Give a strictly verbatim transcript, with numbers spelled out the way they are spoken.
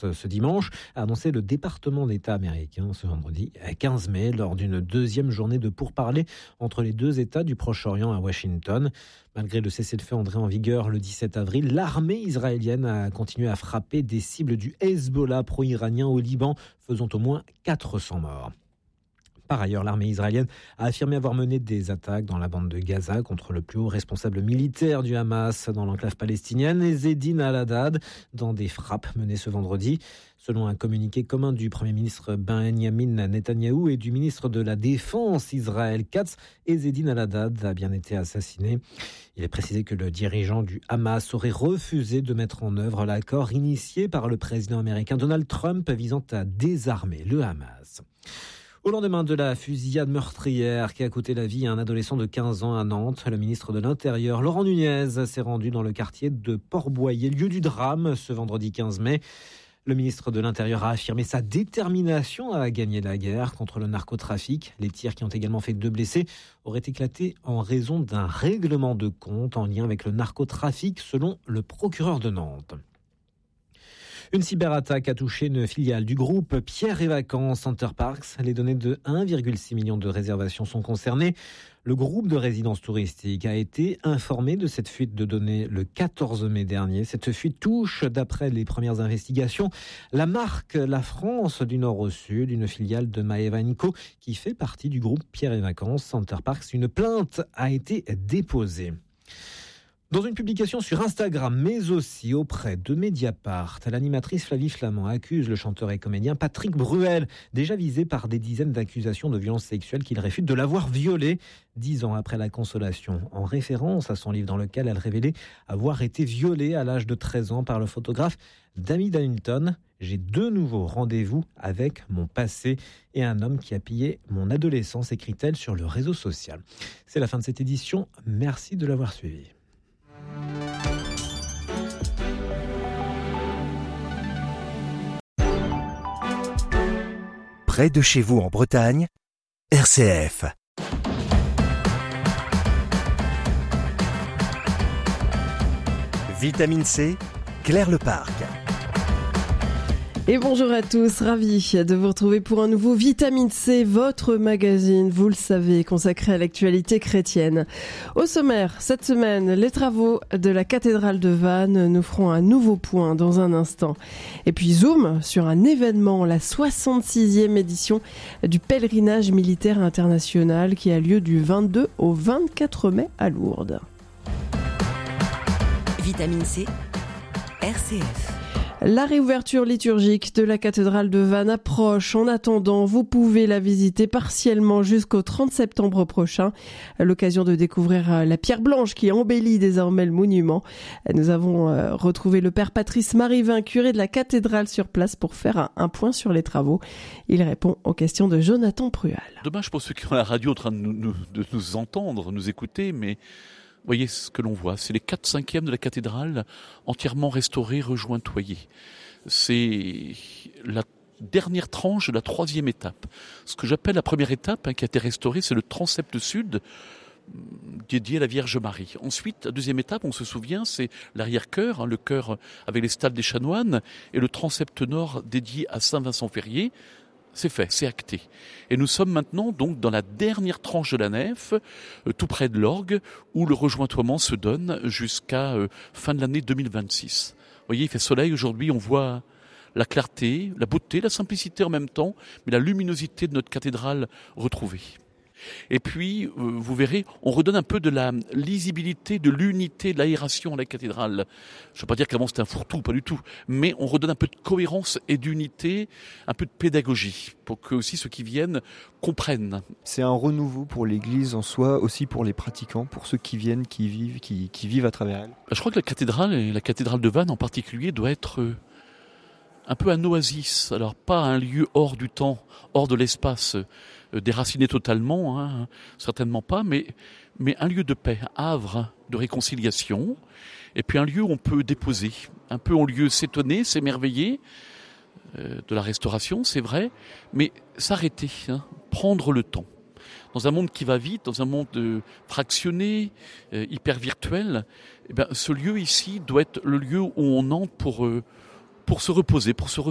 Défense ce dimanche, a annoncé le département d'État américain ce vendredi quinze mai lors d'une deuxième journée de pourparlers entre les deux États du Proche-Orient à Washington. Malgré le cessez-le-feu entré en vigueur le dix-sept avril, l'armée israélienne a continué à frapper des cibles du Hezbollah pro-iranien au Liban, faisant au moins quatre cents morts. Par ailleurs, l'armée israélienne a affirmé avoir mené des attaques dans la bande de Gaza contre le plus haut responsable militaire du Hamas dans l'enclave palestinienne, Ezzedine Al-Haddad, dans des frappes menées ce vendredi. Selon un communiqué commun du Premier ministre Benyamin Netanyahou et du ministre de la Défense Israël Katz, Ezzedine Al-Haddad a bien été assassiné. Il est précisé que le dirigeant du Hamas aurait refusé de mettre en œuvre l'accord initié par le président américain Donald Trump visant à désarmer le Hamas. Au lendemain de la fusillade meurtrière qui a coûté la vie à un adolescent de quinze ans à Nantes, le ministre de l'Intérieur, Laurent Nunez, s'est rendu dans le quartier de Port-Boyer, lieu du drame, ce vendredi quinze mai. Le ministre de l'Intérieur a affirmé sa détermination à gagner la guerre contre le narcotrafic. Les tirs qui ont également fait deux blessés auraient éclaté en raison d'un règlement de compte en lien avec le narcotrafic, selon le procureur de Nantes. Une cyberattaque a touché une filiale du groupe Pierre et Vacances Center Parcs. Les données de un virgule six million de réservations sont concernées. Le groupe de résidences touristiques a été informé de cette fuite de données le quatorze mai dernier. Cette fuite touche, d'après les premières investigations, la marque La France du Nord au Sud, une filiale de Maeva Co qui fait partie du groupe Pierre et Vacances Center Parcs. Une plainte a été déposée. Dans une publication sur Instagram, mais aussi auprès de Mediapart, l'animatrice Flavie Flament accuse le chanteur et comédien Patrick Bruel, déjà visé par des dizaines d'accusations de violences sexuelles, qu'il réfute de l'avoir violé dix ans après la Consolation, en référence à son livre dans lequel elle révélait avoir été violée à l'âge de treize ans par le photographe David Hamilton. J'ai de nouveaux rendez-vous avec mon passé et un homme qui a pillé mon adolescence, écrit-elle sur le réseau social. C'est la fin de cette édition. Merci de l'avoir suivi. Près de chez vous en Bretagne, R C F. Vitamine C, Claire Leparc. Et bonjour à tous, ravi de vous retrouver pour un nouveau Vitamine C, votre magazine, vous le savez, consacré à l'actualité chrétienne. Au sommaire, cette semaine, les travaux de la cathédrale de Vannes nous feront un nouveau point dans un instant. Et puis zoom sur un événement, la soixante-sixième édition du pèlerinage militaire international qui a lieu du vingt-deux au vingt-quatre mai à Lourdes. Vitamine C, R C F. La réouverture liturgique de la cathédrale de Vannes approche. En attendant, vous pouvez la visiter partiellement jusqu'au trente septembre prochain. L'occasion de découvrir la pierre blanche qui embellit désormais le monument. Nous avons retrouvé le père Patrice Marivin, curé de la cathédrale, sur place pour faire un point sur les travaux. Il répond aux questions de Jonathan Prual. Dommage pour ceux qui ont la radio en train de nous, de nous entendre, nous écouter, mais... Voyez ce que l'on voit, c'est les quatre cinquièmes de la cathédrale entièrement restaurés, rejointoyés. C'est la dernière tranche de la troisième étape. Ce que j'appelle la première étape hein, qui a été restaurée, c'est le transept sud dédié à la Vierge Marie. Ensuite, la deuxième étape, on se souvient, c'est l'arrière-chœur, hein, le chœur avec les stalles des chanoines, et le transept nord dédié à Saint-Vincent-Ferrier. C'est fait, c'est acté. Et nous sommes maintenant donc dans la dernière tranche de la nef, euh, tout près de l'orgue, où le rejointoiement se donne jusqu'à euh, fin de l'année deux mille vingt-six. Vous voyez, il fait soleil aujourd'hui, on voit la clarté, la beauté, la simplicité en même temps, mais la luminosité de notre cathédrale retrouvée. Et puis, euh, vous verrez, on redonne un peu de la lisibilité, de l'unité, de l'aération à la cathédrale. Je ne veux pas dire qu'avant c'était un fourre-tout, pas du tout, mais on redonne un peu de cohérence et d'unité, un peu de pédagogie, pour que aussi ceux qui viennent comprennent. C'est un renouveau pour l'Église en soi, aussi pour les pratiquants, pour ceux qui viennent, qui vivent, qui, qui vivent à travers elle. Je crois que la cathédrale, et la cathédrale de Vannes en particulier, doit être euh, un peu un oasis. Alors pas un lieu hors du temps, hors de l'espace, déraciné totalement, hein, certainement pas, mais, mais un lieu de paix, un havre de réconciliation, et puis un lieu où on peut déposer, un peu en lieu s'étonner, s'émerveiller euh, de la restauration, c'est vrai, mais s'arrêter, hein, prendre le temps. Dans un monde qui va vite, dans un monde euh, fractionné, euh, hyper virtuel, eh ben, ce lieu ici doit être le lieu où on entre pour, euh, pour se reposer, pour se